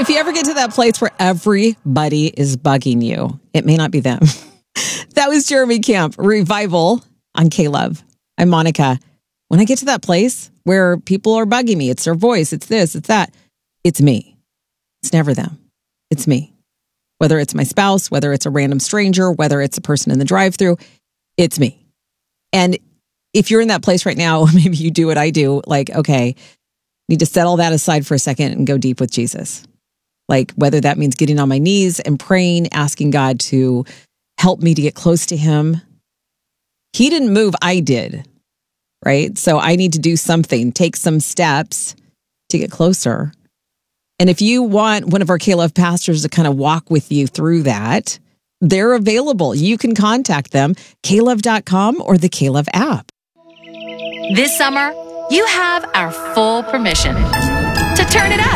if you ever get to that place where everybody is bugging you, it may not be them. That was Jeremy Camp, Revival on K-Love. I'm Monica. When I get to that place where people are bugging me, it's their voice, it's this, it's that, it's me. It's never them. It's me. Whether it's my spouse, whether it's a random stranger, whether it's a person in the drive-thru, it's me. And if you're in that place right now, maybe you do what I do, like, okay, need to set all that aside for a second and go deep with Jesus. Like whether that means getting on my knees and praying, asking God to help me to get close to him. He didn't move, I did, right? So I need to do something, take some steps to get closer. And if you want one of our K-Love pastors to kind of walk with you through that, they're available. You can contact them, klove.com or the K-Love app. This summer, you have our full permission to turn it up.